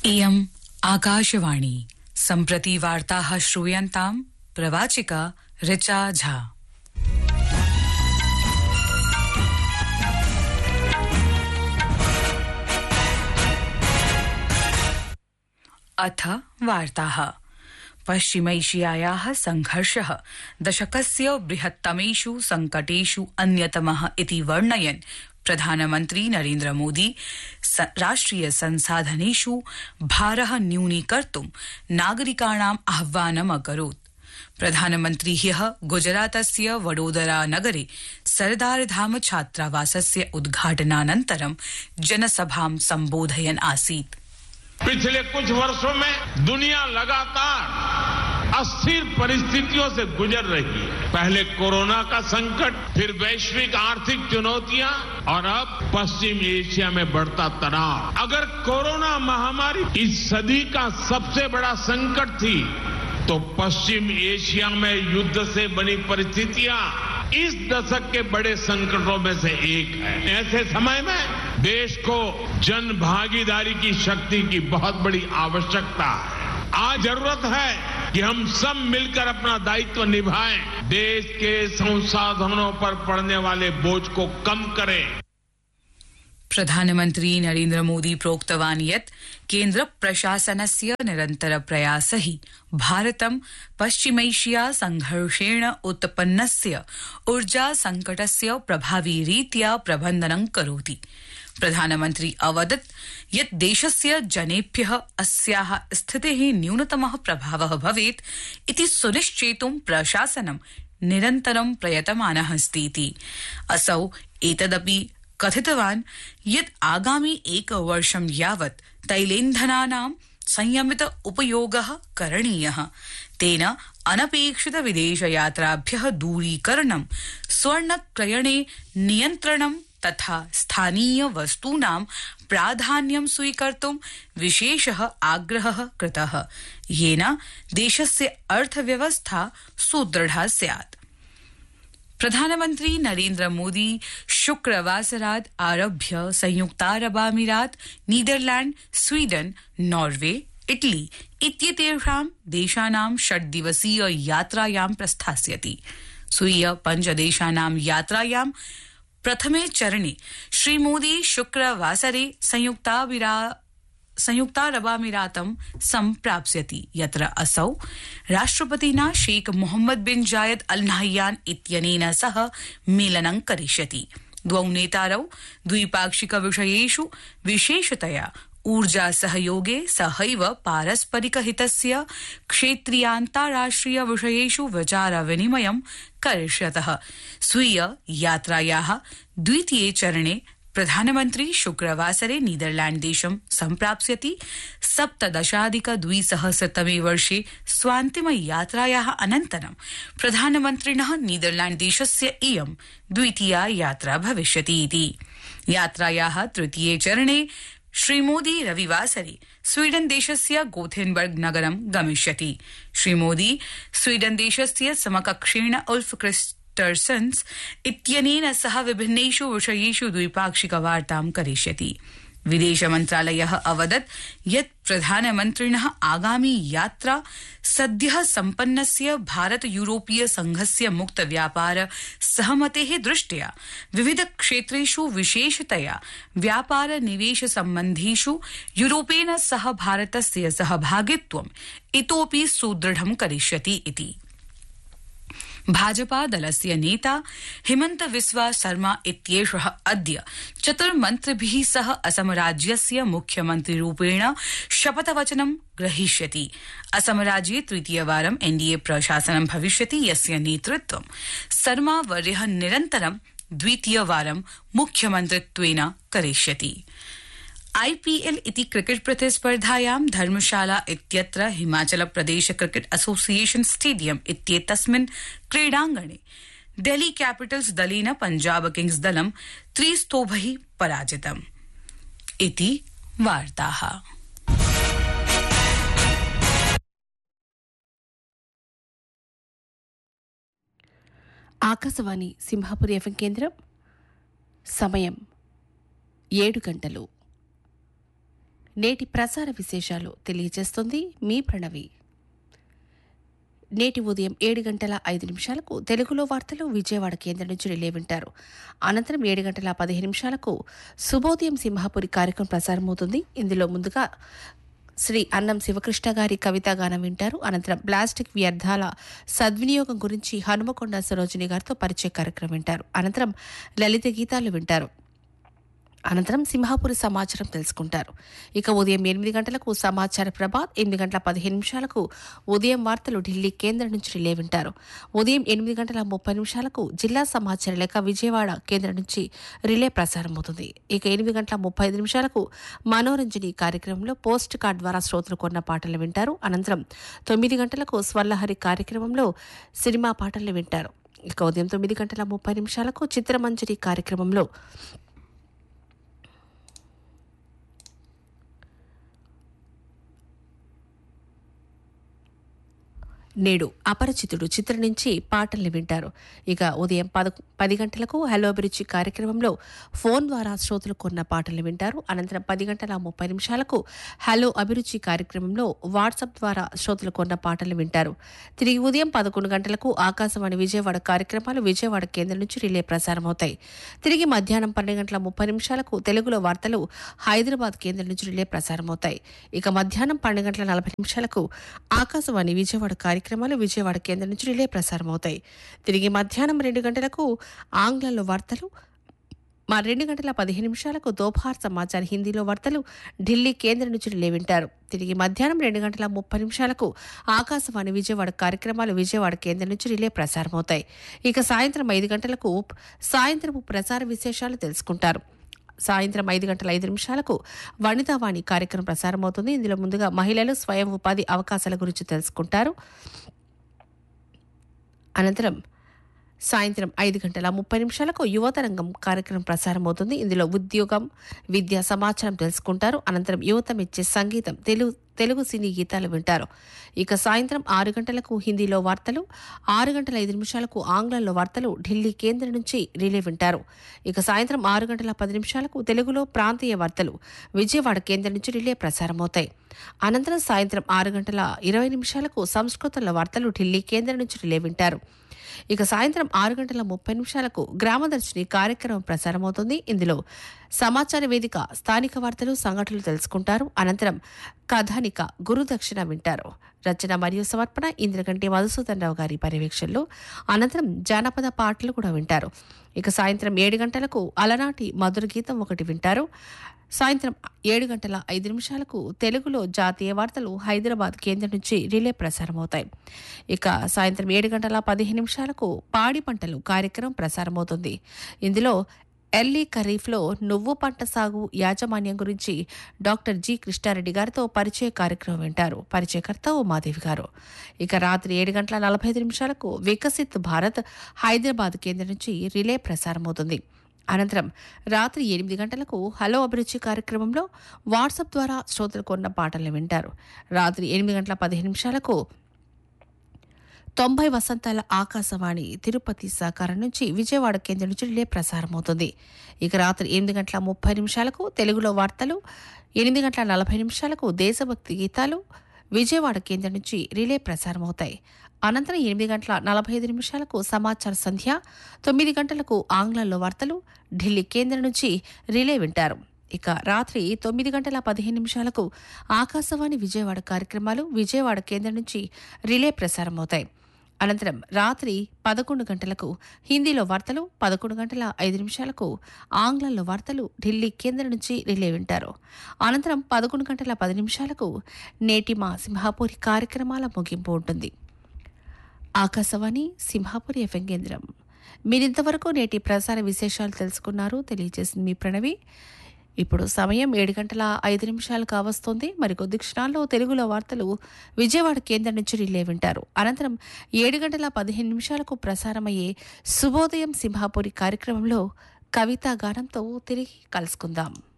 इयम् आकाशवाणी सम्प्रति वार्ताः श्रूयन्ताम् प्रवाचिका ऋचा झा। अथ वार्ताः। पश्चिमैशियायाः संघर्षः दशकस्य बृहत्तमेषु संकटेषु अन्यतमः इति वर्णयन् प्रधानमन्त्री नरेन्द्र मोदी राष्ट्रिय संसाधनेषु भारः न्यूनीकर्तुं नागरिकाणाम् आह्वानम् अकरोत्। प्रधानमन्त्री ह्यः गुजरातस्य वडोदरा नगरे सरदारधाम छात्रावासस्य उद्घाटनानन्तरं जनसभां सम्बोधयन् आसीत्। पिछले कुछ वर्षों में दुनिया लगातार अस्थिर परिस्थितियों से गुजर रही है। पहले कोरोना का संकट, फिर वैश्विक आर्थिक चुनौतियां और अब पश्चिम एशिया में बढ़ता तनाव। अगर कोरोना महामारी इस सदी का सबसे बड़ा संकट थी, तो पश्चिम एशिया में युद्ध से बनी परिस्थितियां इस दशक के बड़े संकटों में से एक है। ऐसे समय में देश को जन भागीदारी की शक्ति की बहुत बड़ी आवश्यकता है। आज जरूरत है कि हम सब मिलकर अपना दायित्व निभाएं, देश के संसाधनों पर पड़ने वाले बोझ को कम करें। प्रधानमन्त्री नरेन्द्र मोदी प्रोक्तवान् यत् केन्द्र प्रशासनस्य निरन्तर प्रयासैः भारतं पश्चिमैशिया संघर्षेण उत्पन्नस्य ऊर्जा संकटस्य प्रभावी रीत्या प्रबन्धनं करोति। प्रधानमन्त्री अवदत् यत् देशस्य जनेभ्यः अस्याः स्थितेः न्यूनतमः प्रभावः भवेत् इति सुनिश्चेतुं प्रशासनं निरन्तरं प्रयतमानः अस्तीति। असौ एतदपि कथितवान् यत् आगामि एकवर्षं यावत् तैलेन्धनानां संयमित उपयोगः करणीयः। तेन अनपेक्षित विदेशयात्राभ्यः दूरीकरणं, स्वर्णक्रयणे नियन्त्रणं तथा स्थानीय वस्तूनां प्राधान्यं स्वीकर्तुं विशेषः आग्रहः कृतः, येन देशस्य अर्थव्यवस्था सुदृढा स्यात्। प्रधानमन्त्री नरेन्द्र मोदी शुक्रवासरात् आरभ्य संयुक्तारबामीरात, नीदरलैंड, स्वीडन, नॉर्वे, इटली इत्येतेषां देशानां 6 दिवसीय यात्रायां प्रस्थास्यति। स्वीय 5 देशानां यात्रायां प्रथमे चरणे श्रीमोदी शुक्रवासरे संयुक्तारबामीरातं सम्प्राप्स्यति, यत्र असौ राष्ट्रपतिना शेख मोहम्मद बिन जायद अल नाह्यान इत्यनेन सह मेलनं करिष्यति। द्वौ नेतारौ द्विपाक्षिक विषयेषु विशेषतया ऊर्जा सहयोगे सहैव पारस्परिक हितस्य क्षेत्रीयान्ताराष्ट्रिय विषयेषु विचार विनिमयं करिष्यतः। स्वीय यात्रायाः द्वितीये चरणे प्रधानमन्त्री शुक्रवासरे नीदरलैंड देशं सम्प्राप्स्यति। 17,200तमे वर्षे स्वान्तिम यात्रायाः अनन्तरं प्रधानमन्त्रिणः नीदरलैंड देशस्य इयं द्वितीया यात्रा भविष्यति इति। यात्रायाः तृतीये चरणे श्रीमोदी रविवासरे स्वीडन देशस्य गोथेनबर्ग नगरं गमिष्यति। श्रीमोदी स्वीडन देशस्य समकक्षेण उल्फ क्रिस्टर्सन्स इत्यनेन सह विभिन्नेषु विषयेषु द्विपाक्षिक वार्तां करिष्यति। विदेश मन्त्रालयः अवदत् यत् प्रधानमन्त्रिणः आगामी यात्रा सद्यः सम्पन्नस्य भारत यूरोपीय संघस्य मुक्त व्यापार सहमतेः दृष्ट्या विविध क्षेत्रेषु विशेषतया व्यापार निवेश सम्बन्धेषु यूरोपेन सह भारतस्य सहभागित्वम् इतोपि सुदृढं करिष्यति इति। भाजपा दलस्य नेता हिमंत बिस्वा शर्मा इत्येषः अद्य चतुर्मन्त्रिभिः सह असम राज्यस्य मुख्यमन्त्रिरूपेण शपथवचनं ग्रहीष्यति। असम राज्ये तृतीयवारं एनडीए प्रशासनं भविष्यति, यस्य नेतृत्वं शर्मा वर्यः निरन्तरं द्वितीयवारं मुख्यमन्त्रित्वेन करिष्यति। आईपीएल इति क्रिकेट प्रतिस्पर्धायां धर्मशाला इत्यत्र Himachal Pradesh cricket association stadium इत्येतस्मिन् क्रीडाङ्गणे डेल्ही कैपिटल्स दलेन पंजाब किंग्स दलं 3-0 पराजितम् इति वार्ताः। ఆకాశవాణి సింహాపురి ఎఫ్ఎం కేంద్రం. సమయం 7 గంటలు. నేటి ప్రసార విశేషాలు తెలియజేస్తుంది మీ ప్రణవి. నేటి ఉదయం 7:05 తెలుగులో వార్తలు విజయవాడ కేంద్రం నుంచి రిలే వింటారు. అనంతరం 7:15 శుభోదయం సింహాపురి కార్యక్రమం ప్రసారమవుతుంది. ఇందులో ముందుగా శ్రీ అన్నం శివకృష్ణ గారి కవితాగానం వింటారు. అనంతరం ప్లాస్టిక్ వ్యర్థాల సద్వినియోగం గురించి హనుమకొండ సరోజిని గారితో పరిచయ కార్యక్రమం వింటారు. అనంతరం లలిత గీతాలు వింటారు. అనంతరం సింహాపురి సమాచారం తెలుసుకుంటారు. ఇక ఉదయం 8 సమాచార ప్రభాత్, 8:15 ఉదయం వార్తలు ఢిల్లీ కేంద్రం నుంచి రిలే వింటారు. ఉదయం 8:30 జిల్లా సమాచార లేఖ విజయవాడ కేంద్రం నుంచి రిలే ప్రసారమవుతుంది. ఇక 8:35 మనోరంజని కార్యక్రమంలో పోస్ట్ కార్డ్ ద్వారా శ్రోతలు కొన్న పాటలు వింటారు. అనంతరం 9 స్వర్లహరి కార్యక్రమంలో సినిమా పాటలు వింటారు. ఇక ఉదయం 9:30 చిత్రమంజరి కార్యక్రమంలో నేడు అపరిచితుడు చిత్రం నుంచి పాటల్ని వింటారు. ఇక ఉదయం 10 హలో అభిరుచి కార్యక్రమంలో ఫోన్ ద్వారా శ్రోతలు కొన్న పాటల్ని వింటారు. అనంతరం 10:30 హలో అభిరుచి కార్యక్రమంలో వాట్సాప్ ద్వారా శ్రోతలు కొన్న పాటలు వింటారు. తిరిగి ఉదయం 11 ఆకాశవాణి విజయవాడ కార్యక్రమాలు విజయవాడ కేంద్రం నుంచి రిలే ప్రసారమవుతాయి. తిరిగి మధ్యాహ్నం 12:30 తెలుగులో వార్తలు హైదరాబాద్ కేంద్రం నుంచి రిలే ప్రసారమవుతాయి. ఇక మధ్యాహ్నం 12:40 ఆకాశవాణి విజయవాడ కార్యక్రమాలు విజయవాడ కేంద్రం నుంచి రిలే ప్రసారమవుతాయి. తిరిగి మధ్యాహ్నం 2 ఆంగ్లంలో వార్తలు, 2:15 దోపహార్ సమాచార్ హిందీలో వార్తలు ఢిల్లీ కేంద్రం నుంచి రిలే వింటారు. తిరిగి మధ్యాహ్నం 2:30 ఆకాశవాణి విజయవాడ కార్యక్రమాలు విజయవాడ కేంద్రం నుంచి రిలే ప్రసారమవుతాయి. ఇక సాయంత్రం 5 సాయంత్రపు ప్రసార విశేషాలు తెలుసుకుంటారు. సాయంత్రం 5:05 వనితావాణి కార్యక్రమం ప్రసారమవుతుంది. ఇందులో ముందుగా మహిళలు స్వయం ఉపాధి అవకాశాల గురించి తెలుసుకుంటారు. అనంతరం సాయంత్రం 5:30 యువతరంగం కార్యక్రమం ప్రసారమవుతుంది. ఇందులో ఉద్యోగం, విద్యా సమాచారం తెలుసుకుంటారు. అనంతరం యువత మెచ్చే సంగీతం, తెలుగు సినీ గీతాలు వింటారు. ఇక సాయంత్రం 6 హిందీలో వార్తలు, 6:05 ఆంగ్లంలో వార్తలు ఢిల్లీ కేంద్రం నుంచి రిలే వింటారు. ఇక సాయంత్రం 6:10 తెలుగులో ప్రాంతీయ వార్తలు విజయవాడ కేంద్రం నుంచి రిలే ప్రసారమవుతాయి. అనంతరం సాయంత్రం 6:20 సంస్కృతంలో వార్తలు ఢిల్లీ కేంద్రం నుంచి రిలే వింటారు. ఇక సాయంత్రం 6:30 గ్రామదర్శిని కార్యక్రమం ప్రసారమవుతుంది. ఇందులో సమాచార వేదిక, స్థానిక వార్తలు, సంఘటనలు తెలుసుకుంటారు. అనంతరం కథానిక గురుదక్షిణ వింటారు. రచన మరియు సమర్పణ ఇంద్రగంటి మధుసూదన్ రావు గారి పర్యవేక్షణలో. అనంతరం జానపద పాటలు కూడా వింటారు. ఇక సాయంత్రం 7 అలనాటి మధుర గీతం ఒకటి వింటారు. సాయంత్రం 7:05 తెలుగులో జాతీయ వార్తలు హైదరాబాద్ కేంద్రం నుంచి రిలే ప్రసారమవుతాయి. ఇక సాయంత్రం 7:15 పాడి పంటలు కార్యక్రమం ప్రసారమవుతుంది. ఇందులో ఎర్లీ ఖరీఫ్లో నువ్వు పంట సాగు యాజమాన్యం గురించి డాక్టర్ జి కృష్ణారెడ్డి గారితో పరిచయ కార్యక్రమం వింటారు. పరిచయకర్త ఉమాదేవి గారు. ఇక రాత్రి 7:45 వికసిత్ భారత్ హైదరాబాద్ కేంద్రం నుంచి రిలే ప్రసారమవుతుంది. అనంతరం రాత్రి 8 హలో అభిరుచి కార్యక్రమంలో వాట్సాప్ ద్వారా శ్రోతలు కొన్న పాటలను వింటారు. రాత్రి 8:15 90 వసంతాల ఆకాశవాణి తిరుపతి సహకారం నుంచి విజయవాడ కేంద్రం నుంచి రిలే ప్రసారమవుతుంది. ఇక రాత్రి 8:30 తెలుగులో వార్తలు, 8:40 దేశభక్తి గీతాలు విజయవాడ కేంద్రం నుంచి రిలే ప్రసారమవుతాయి. అనంతరం 8:45 సమాచార సంధ్య, 9 ఆంగ్లంలో వార్తలు ఢిల్లీ కేంద్రం నుంచి రిలే వింటారు. ఇక రాత్రి 9:15 ఆకాశవాణి విజయవాడ కార్యక్రమాలు విజయవాడ కేంద్రం నుంచి రిలే ప్రసారమవుతాయి. అనంతరం రాత్రి 11 హిందీలో వార్తలు, 11:05 ఆంగ్లంలో వార్తలు ఢిల్లీ కేంద్రం నుంచి రిలే వింటారు. అనంతరం 11:10 నేటి మా సింహాపురి కార్యక్రమాల ముగింపు ఉంటుంది. ఆకాశవాణి సింహాపురి ఎఫ్ఎం కేంద్రం. మీరింతవరకు నేటి ప్రసార విశేషాలు తెలుసుకున్నారు. తెలియజేసింది మీ ప్రణవి. ఇప్పుడు సమయం 7:05 కావస్తోంది. మరికొద్ది క్షణాల్లో తెలుగులో వార్తలు విజయవాడ కేంద్రం నుంచి రిలే వింటారు. అనంతరం 7:15 ప్రసారమయ్యే శుభోదయం సింహాపురి కార్యక్రమంలో కవితా గానంతో తిరిగి కలుసుకుందాం.